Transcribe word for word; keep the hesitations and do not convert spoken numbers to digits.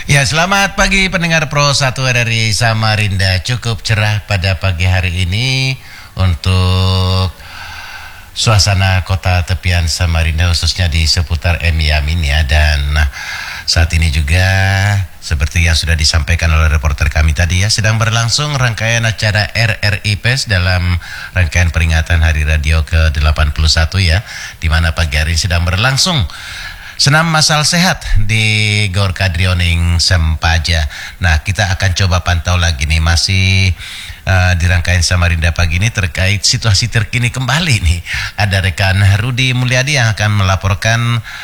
Ya, selamat pagi pendengar Pro satu R R I Samarinda. Cukup cerah pada pagi hari ini untuk suasana kota tepian Samarinda, khususnya di seputar M Yamin ya. Dan saat ini juga seperti yang sudah disampaikan oleh reporter kami tadi ya, sedang berlangsung rangkaian acara R R I Fest dalam rangkaian peringatan Hari Radio ke delapan puluh satu ya, di mana pagi hari ini sedang berlangsung senam masal sehat di Gor Kadrioning Sempaja. Nah, kita akan coba pantau lagi nih, masih uh, di rangkaian Samarinda pagi ini terkait situasi terkini kembali nih. Ada rekan Rudi Mulyadi yang akan melaporkan